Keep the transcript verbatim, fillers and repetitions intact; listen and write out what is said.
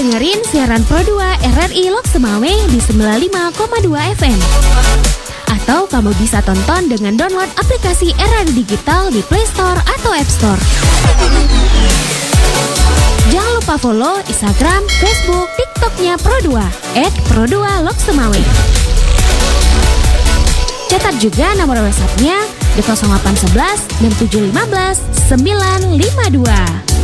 dengerin siaran Pro dua R R I Lok Semawe di sembilan puluh lima koma dua F M. Atau kamu bisa tonton dengan download aplikasi R R I Digital di Play Store atau App Store. Jangan lupa follow Instagram, Facebook, TikToknya Pro dua et pro dua Lok Semawe. Catat juga nomor WhatsApp-nya di nol delapan satu satu dan tujuh lima sembilan lima dua.